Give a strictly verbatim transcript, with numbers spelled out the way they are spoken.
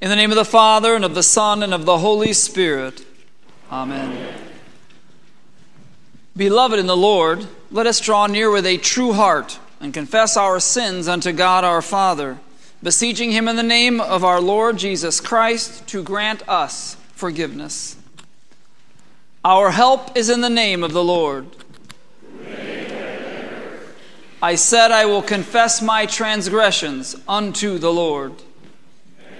In the name of the Father, and of the Son, and of the Holy Spirit. Amen. Amen. Beloved in the Lord, let us draw near with a true heart and confess our sins unto God our Father, beseeching him in the name of our Lord Jesus Christ to grant us forgiveness. Our help is in the name of the Lord. I said, I will confess my transgressions unto the Lord.